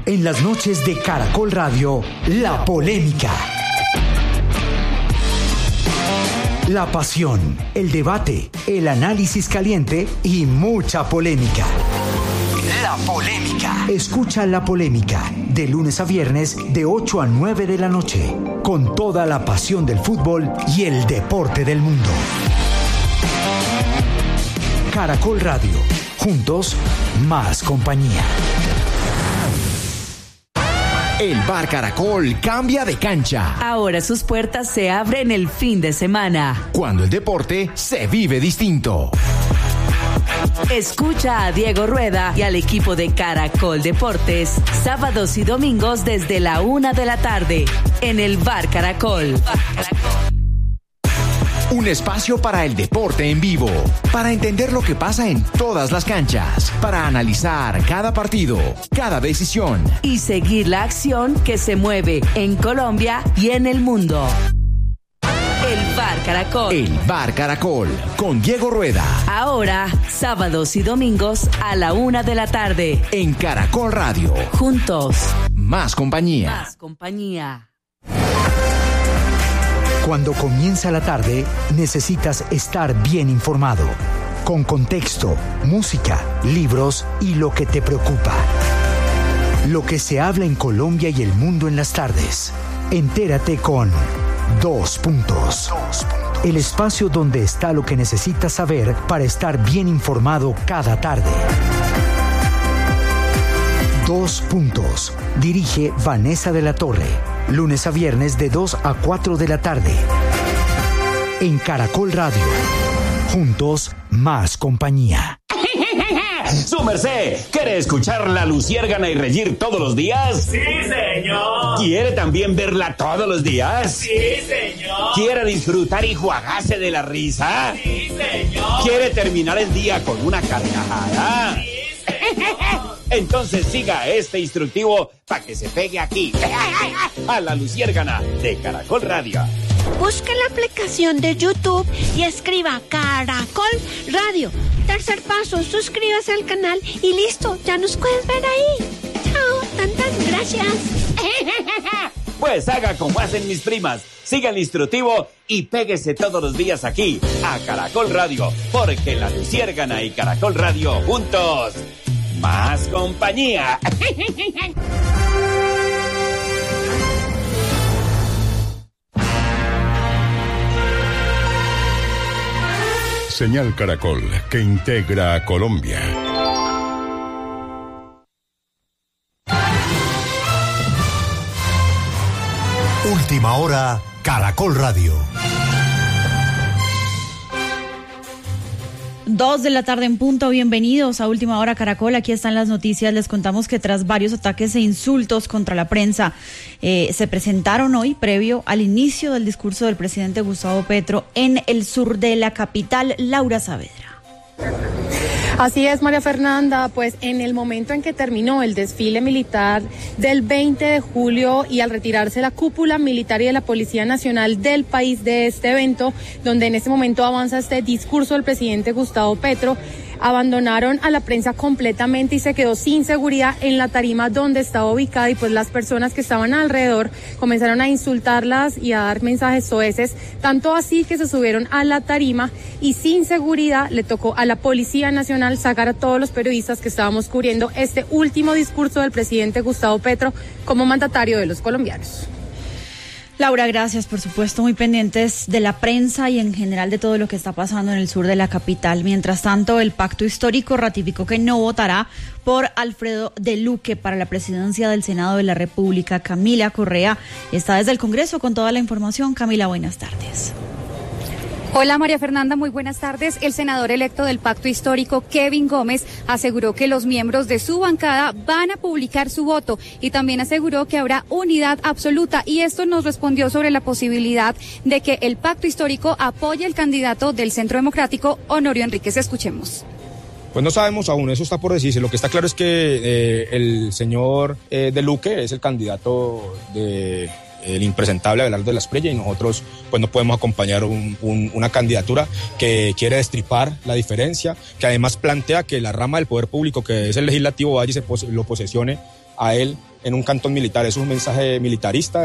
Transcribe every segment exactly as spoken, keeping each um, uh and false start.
En las noches de Caracol Radio, La Polémica. La pasión, el debate, el análisis caliente y mucha polémica. La Polémica. Escucha La Polémica de lunes a viernes de ocho a nueve de la noche, con toda la pasión del fútbol y el deporte del mundo. Caracol Radio. Juntos, más compañía. El Bar Caracol cambia de cancha. Ahora sus puertas se abren el fin de semana, cuando el deporte se vive distinto. Escucha a Diego Rueda y al equipo de Caracol Deportes, sábados y domingos desde la una de la tarde, en el Bar Caracol. Bar Caracol. Un espacio para el deporte en vivo, para entender lo que pasa en todas las canchas, para analizar cada partido, cada decisión. Y seguir la acción que se mueve en Colombia y en el mundo. El Bar Caracol. El Bar Caracol, con Diego Rueda. Ahora, sábados y domingos a la una de la tarde. En Caracol Radio. Juntos. Más compañía. Más compañía. Cuando comienza la tarde, necesitas estar bien informado, con contexto, música, libros y lo que te preocupa. Lo que se habla en Colombia y el mundo en las tardes. Entérate con Dos Puntos. El espacio donde está lo que necesitas saber para estar bien informado cada tarde. Dos Puntos. Dirige Vanessa de la Torre. Lunes a viernes de dos a cuatro de la tarde. En Caracol Radio. Juntos, más compañía. ¡Su merced! ¿Quiere escuchar La Luciérgana y reír todos los días? ¡Sí, señor! ¿Quiere también verla todos los días? ¡Sí, señor! ¿Quiere disfrutar y juagarse de la risa? ¡Sí, señor! ¿Quiere terminar el día con una carcajada? ¡Sí, señor! Entonces siga este instructivo para que se pegue aquí, a La Luciérgana de Caracol Radio. Busque la aplicación de YouTube y escriba Caracol Radio. Tercer paso, suscríbase al canal y listo, ya nos puedes ver ahí. Chao, tantas gracias. Pues haga como hacen mis primas, siga el instructivo y péguese todos los días aquí, a Caracol Radio, porque La Luciérgana y Caracol Radio juntos, más compañía. Señal Caracol, que integra a Colombia. Última hora, Caracol Radio. Dos de la tarde en punto, bienvenidos a Última Hora Caracol, aquí están las noticias. Les contamos que tras varios ataques e insultos contra la prensa, eh, se presentaron hoy previo al inicio del discurso del presidente Gustavo Petro en el sur de la capital. Laura Saavedra. Así es, María Fernanda, pues en el momento en que terminó el desfile militar del veinte de julio y al retirarse la cúpula militar y de la Policía Nacional del país de este evento, donde en este momento avanza este discurso del presidente Gustavo Petro, abandonaron a la prensa completamente y se quedó sin seguridad en la tarima donde estaba ubicada, y pues las personas que estaban alrededor comenzaron a insultarlas y a dar mensajes soeces, tanto así que se subieron a la tarima y sin seguridad le tocó a la Policía Nacional sacar a todos los periodistas que estábamos cubriendo este último discurso del presidente Gustavo Petro como mandatario de los colombianos. Laura, gracias, por supuesto, muy pendientes de la prensa y en general de todo lo que está pasando en el sur de la capital. Mientras tanto, el Pacto Histórico ratificó que no votará por Alfredo de Luque para la presidencia del Senado de la República. Camila Correa está desde el Congreso con toda la información. Camila, buenas tardes. Hola María Fernanda, muy buenas tardes. El senador electo del Pacto Histórico, Kevin Gómez, aseguró que los miembros de su bancada van a publicar su voto y también aseguró que habrá unidad absoluta, y esto nos respondió sobre la posibilidad de que el Pacto Histórico apoye al candidato del Centro Democrático, Honorio Enríquez. Escuchemos. Pues no sabemos aún, eso está por decirse. Lo que está claro es que eh, el señor eh, de Luque es el candidato de el impresentable Abelardo de la Espriella, y nosotros pues no podemos acompañar un, un, una candidatura que quiere destripar la diferencia, que además plantea que la rama del poder público, que es el legislativo, vaya y se pos- lo posesione a él en un cantón militar. Es un mensaje militarista.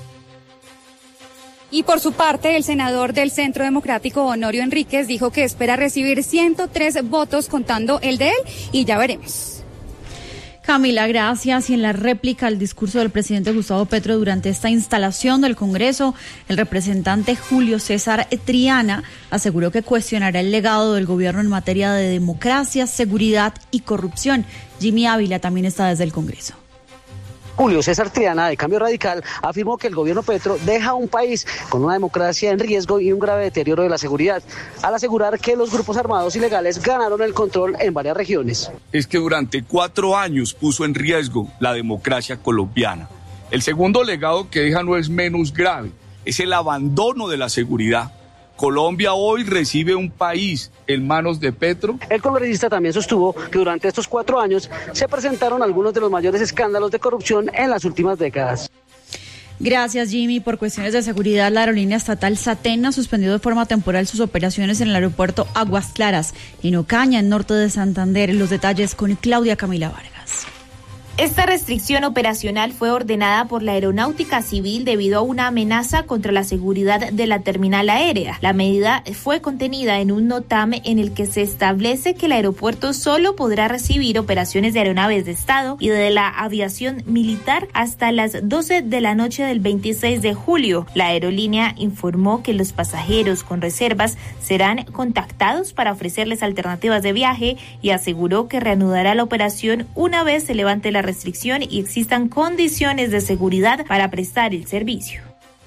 Y por su parte, el senador del Centro Democrático, Honorio Enríquez, dijo que espera recibir ciento tres votos contando el de él, y ya veremos. Camila, gracias. Y en la réplica al discurso del presidente Gustavo Petro durante esta instalación del Congreso, el representante Julio César Triana aseguró que cuestionará el legado del gobierno en materia de democracia, seguridad y corrupción. Jimmy Ávila también está desde el Congreso. Julio César Triana, de Cambio Radical, afirmó que el gobierno Petro deja un país con una democracia en riesgo y un grave deterioro de la seguridad, al asegurar que los grupos armados ilegales ganaron el control en varias regiones. Es que durante cuatro años puso en riesgo la democracia colombiana. El segundo legado que deja no es menos grave, es el abandono de la seguridad. Colombia hoy recibe un país en manos de Petro. El congresista también sostuvo que durante estos cuatro años se presentaron algunos de los mayores escándalos de corrupción en las últimas décadas. Gracias, Jimmy. Por cuestiones de seguridad, la aerolínea estatal Satena suspendió de forma temporal sus operaciones en el aeropuerto Aguas Claras, en Ocaña, en norte de Santander. Los detalles con Claudia Camila Vargas. Esta restricción operacional fue ordenada por la Aeronáutica Civil debido a una amenaza contra la seguridad de la terminal aérea. La medida fue contenida en un NOTAM en el que se establece que el aeropuerto solo podrá recibir operaciones de aeronaves de Estado y de la aviación militar hasta las doce de la noche del veintiséis de julio. La aerolínea informó que los pasajeros con reservas serán contactados para ofrecerles alternativas de viaje y aseguró que reanudará la operación una vez se levante la restricción y existan condiciones de seguridad para prestar el servicio.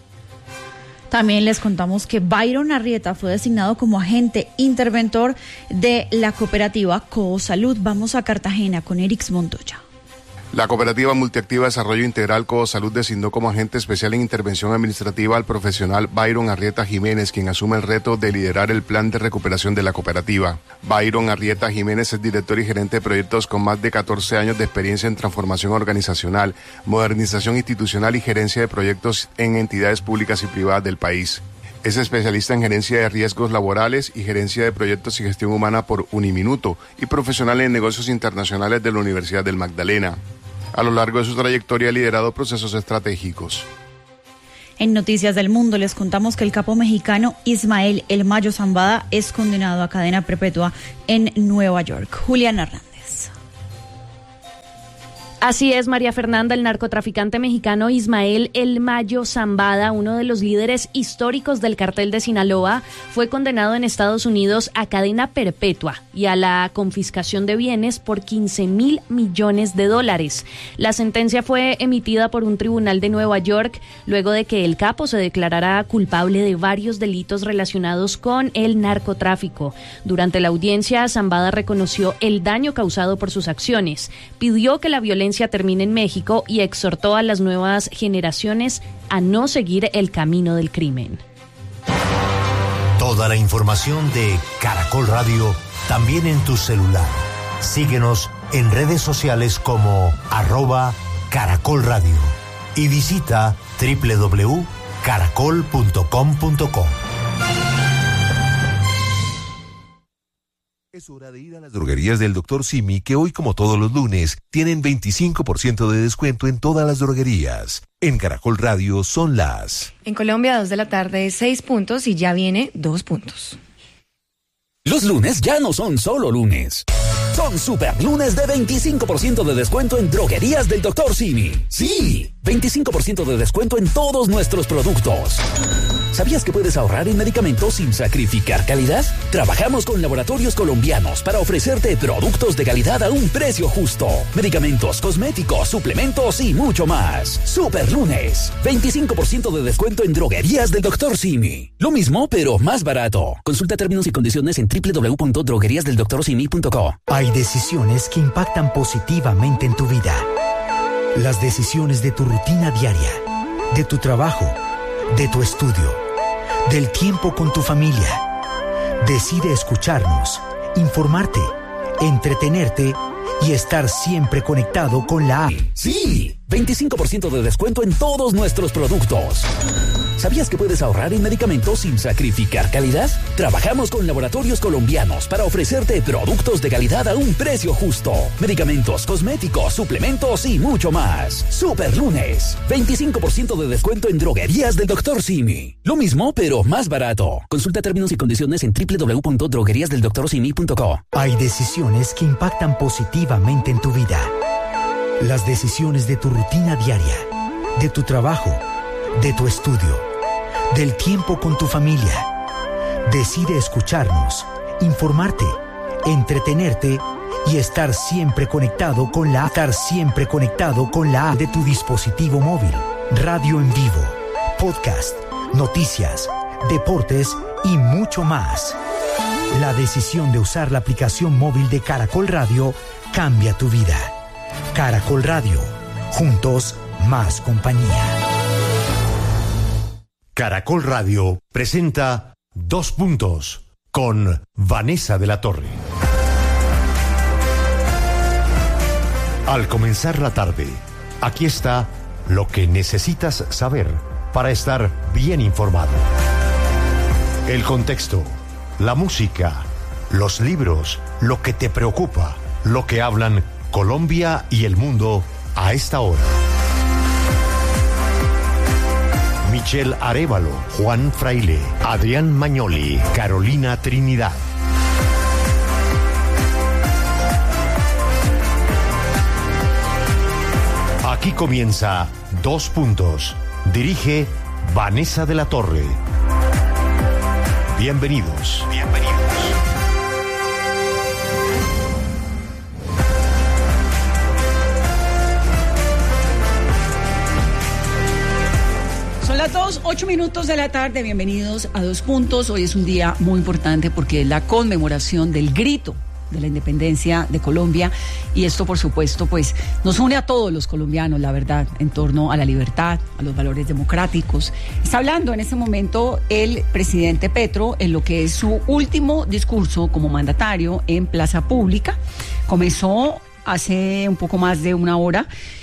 También les contamos que Byron Arrieta fue designado como agente interventor de la cooperativa Coosalud. Vamos a Cartagena con Erix Montoya. La cooperativa multiactiva Desarrollo Integral Coosalud designó como agente especial en intervención administrativa al profesional Byron Arrieta Jiménez, quien asume el reto de liderar el plan de recuperación de la cooperativa. Byron Arrieta Jiménez es director y gerente de proyectos con más de catorce años de experiencia en transformación organizacional, modernización institucional y gerencia de proyectos en entidades públicas y privadas del país. Es especialista en gerencia de riesgos laborales y gerencia de proyectos y gestión humana por Uniminuto y profesional en negocios internacionales de la Universidad del Magdalena. A lo largo de su trayectoria ha liderado procesos estratégicos. En Noticias del Mundo les contamos que el capo mexicano Ismael El Mayo Zambada es condenado a cadena perpetua en Nueva York. Julián Hernández. Así es, María Fernanda. El narcotraficante mexicano Ismael El Mayo Zambada, uno de los líderes históricos del cartel de Sinaloa, fue condenado en Estados Unidos a cadena perpetua y a la confiscación de bienes por quince mil millones de dólares. La sentencia fue emitida por un tribunal de Nueva York luego de que el capo se declarara culpable de varios delitos relacionados con el narcotráfico. Durante la audiencia, Zambada reconoció el daño causado por sus acciones, pidió que la violencia termine en México y exhortó a las nuevas generaciones a no seguir el camino del crimen. Toda la información de Caracol Radio también en tu celular. Síguenos en redes sociales como arroba Caracol Radio y visita doble u doble u doble u punto caracol punto com punto co. Es hora de ir a las droguerías del doctor Simi, que hoy, como todos los lunes, tienen veinticinco por ciento de descuento en todas las droguerías. En Caracol Radio son las... En Colombia, dos de la tarde, seis puntos y ya viene dos puntos. Los lunes ya no son solo lunes. Son super lunes de veinticinco por ciento de descuento en droguerías del doctor Simi. Sí, veinticinco por ciento de descuento en todos nuestros productos. ¿Sabías que puedes ahorrar en medicamentos sin sacrificar calidad? Trabajamos con laboratorios colombianos para ofrecerte productos de calidad a un precio justo. Medicamentos, cosméticos, suplementos y mucho más. Super lunes, veinticinco por ciento de descuento en droguerías del doctor Simi. Lo mismo, pero más barato. Consulta términos y condiciones en doble u doble u doble u punto droguerías del doctor simi punto co. Hay decisiones que impactan positivamente en tu vida. Las decisiones de tu rutina diaria, de tu trabajo, de tu estudio, del tiempo con tu familia. Decide escucharnos, informarte, entretenerte y estar siempre conectado con la app. Sí, veinticinco por ciento de descuento en todos nuestros productos. ¿Sabías que puedes ahorrar en medicamentos sin sacrificar calidad? Trabajamos con laboratorios colombianos para ofrecerte productos de calidad a un precio justo. Medicamentos, cosméticos, suplementos y mucho más. Super Lunes. veinticinco por ciento de descuento en droguerías del doctor Simi. Lo mismo, pero más barato. Consulta términos y condiciones en doble u doble u doble u punto droguerías del doctor simi punto co. Hay decisiones que impactan positivamente en tu vida. Las decisiones de tu rutina diaria, de tu trabajo, de tu estudio, del tiempo con tu familia. Decide escucharnos, informarte, entretenerte y estar siempre conectado con la estar siempre conectado con la app de tu dispositivo móvil. Radio en vivo, podcast, noticias, deportes y mucho más. La decisión de usar la aplicación móvil de Caracol Radio cambia tu vida. Caracol Radio, juntos más compañía. Caracol Radio presenta Dos Puntos con Vanessa de la Torre. Al comenzar la tarde, aquí está lo que necesitas saber para estar bien informado. El contexto, la música, los libros, lo que te preocupa, lo que hablan Colombia y el mundo a esta hora. Michelle Arévalo, Juan Fraile, Adrián Mañoli, Carolina Trinidad. Aquí comienza Dos Puntos. Dirige Vanessa de la Torre. Bienvenidos. Bienvenidos. Son las dos, ocho minutos de la tarde. Bienvenidos a Dos Puntos. Hoy es un día muy importante porque es la conmemoración del grito de la independencia de Colombia, y esto por supuesto pues nos une a todos los colombianos, la verdad, en torno a la libertad, a los valores democráticos. Está hablando en este momento el presidente Petro en lo que es su último discurso como mandatario en Plaza Pública. Comenzó hace un poco más de una hora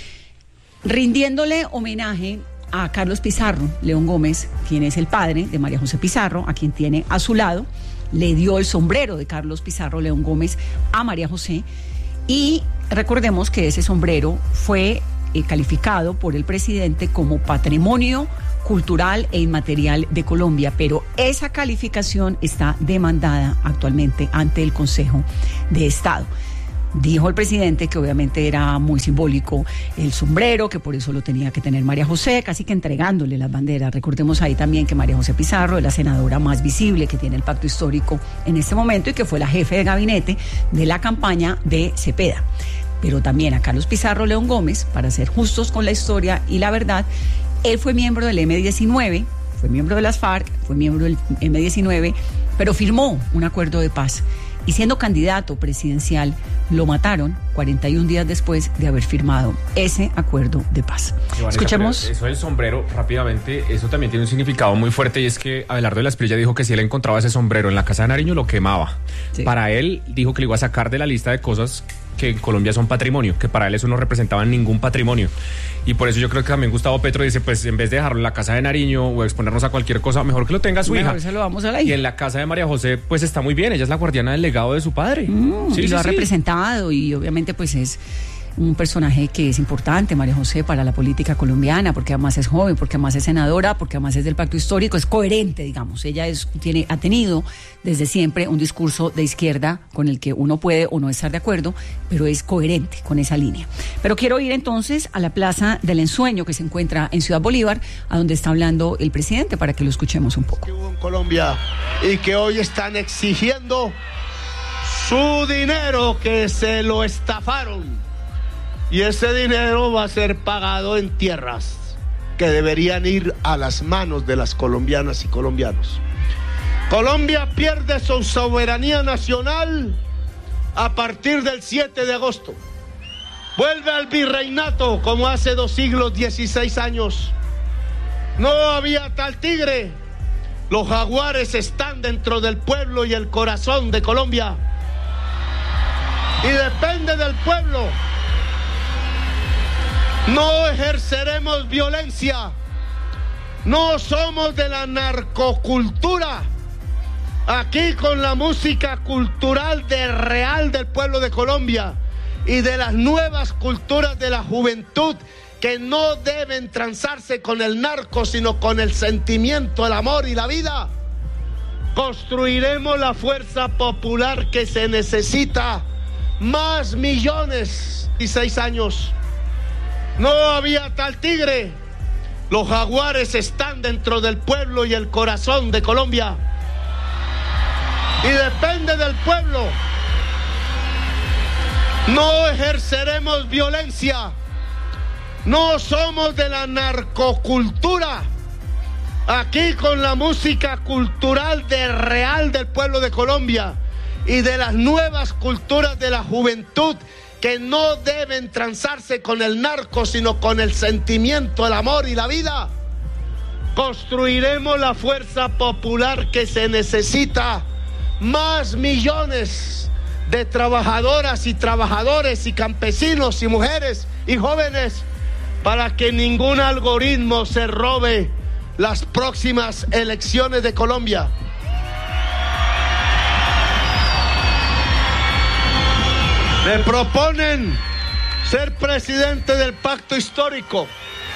rindiéndole homenaje a Carlos Pizarro, León Gómez, quien es el padre de María José Pizarro, a quien tiene a su lado. Le dio el sombrero de Carlos Pizarro, León Gómez, a María José, y recordemos que ese sombrero fue eh, calificado por el presidente como patrimonio cultural e inmaterial de Colombia, pero esa calificación está demandada actualmente ante el Consejo de Estado. Dijo el presidente que obviamente era muy simbólico el sombrero, que por eso lo tenía que tener María José, casi que entregándole las banderas. Recordemos ahí también que María José Pizarro es la senadora más visible que tiene el pacto histórico en este momento y que fue la jefe de gabinete de la campaña de Cepeda. Pero también a Carlos Pizarro León Gómez, para ser justos con la historia y la verdad, él fue miembro del eme diecinueve, fue miembro de las FARC, fue miembro del eme diecinueve, pero firmó un acuerdo de paz. Y siendo candidato presidencial, lo mataron cuarenta y un días después de haber firmado ese acuerdo de paz. Vanessa, escuchemos. Eso del sombrero, rápidamente, eso también tiene un significado muy fuerte, y es que Abelardo de la Espriella dijo que si él encontraba ese sombrero en la casa de Nariño, lo quemaba. Sí. Para él, dijo que lo iba a sacar de la lista de cosas que en Colombia son patrimonio, que para él eso no representaba ningún patrimonio. Y por eso yo creo que también Gustavo Petro dice, pues en vez de dejarlo en la casa de Nariño o exponernos a cualquier cosa, mejor que lo tenga su mejor hija. Se lo vamos a la hija. Y en la casa de María José, pues está muy bien, ella es la guardiana del legado de su padre. Mm, sí, y sí, lo ha sí. representado, y obviamente pues es un personaje que es importante, María José, para la política colombiana, porque además es joven, porque además es senadora, porque además es del pacto histórico, es coherente, digamos. Ella es, tiene, ha tenido desde siempre un discurso de izquierda con el que uno puede o no estar de acuerdo, pero es coherente con esa línea. Pero quiero ir entonces a la Plaza del Ensueño, que se encuentra en Ciudad Bolívar, a donde está hablando el presidente, para que lo escuchemos un poco. Que hubo en Colombia y que hoy están exigiendo su dinero, que se lo estafaron. Y ese dinero va a ser pagado en tierras que deberían ir a las manos de las colombianas y colombianos. Colombia pierde su soberanía nacional a partir del siete de agosto. Vuelve al virreinato como hace dos siglos, dieciséis años. No había tal tigre. Los jaguares están dentro del pueblo y el corazón de Colombia. Y depende del pueblo No ejerceremos violencia. No somos de la narcocultura. Aquí con la música cultural de real del pueblo de Colombia y de las nuevas culturas de la juventud que no deben transarse con el narco, sino con el sentimiento, el amor y la vida. Construiremos la fuerza popular que se necesita. Más millones y seis años. No había tal tigre. Los jaguares están dentro del pueblo y el corazón de Colombia. Y depende del pueblo. No ejerceremos violencia. No somos de la narcocultura. Aquí con la música cultural de real del pueblo de Colombia y de las nuevas culturas de la juventud que no deben transarse con el narco, sino con el sentimiento, el amor y la vida. Construiremos la fuerza popular que se necesita. Más millones de trabajadoras y trabajadores y campesinos y mujeres y jóvenes para que ningún algoritmo se robe las próximas elecciones de Colombia. Me proponen ser presidente del pacto histórico.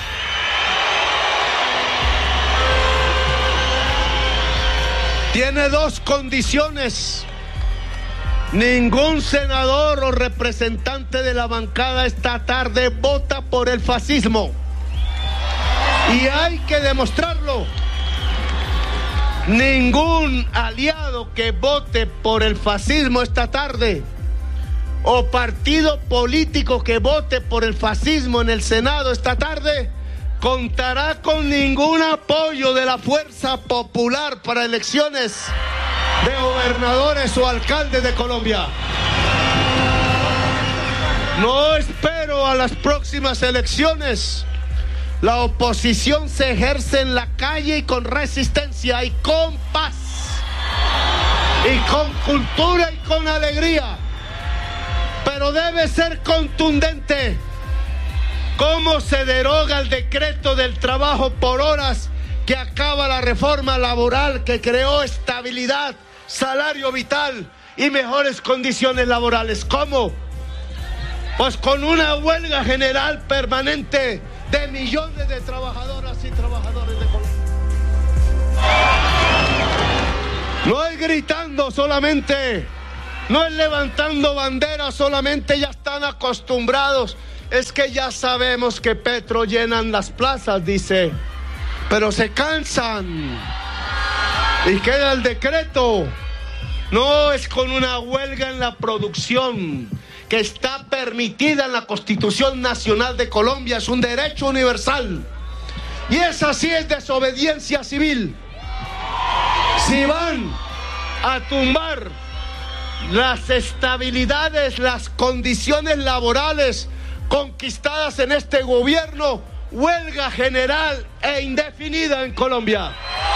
Tiene dos condiciones. Ningún senador o representante de la bancada esta tarde vota por el fascismo. Y hay que demostrarlo. Ningún aliado que vote por el fascismo esta tarde o partido político que vote por el fascismo en el Senado esta tarde contará con ningún apoyo de la fuerza popular para elecciones de gobernadores o alcaldes de Colombia. No espero a las próximas elecciones. La oposición se ejerce en la calle y con resistencia y con paz y con cultura y con alegría. Pero debe ser contundente. ¿Cómo se deroga el decreto del trabajo por horas que acaba la reforma laboral que creó estabilidad, salario vital y mejores condiciones laborales? ¿Cómo? Pues con una huelga general permanente de millones de trabajadoras y trabajadores de Colombia. No es gritando solamente, no es levantando banderas solamente, ya están acostumbrados. Es que ya sabemos que Petro llenan las plazas, dice, pero se cansan y queda el decreto. No es con una huelga en la producción que está permitida en la Constitución Nacional de Colombia, es un derecho universal. Y esa sí es desobediencia civil. Si van a tumbar las estabilidades, las condiciones laborales conquistadas en este gobierno, huelga general e indefinida en Colombia.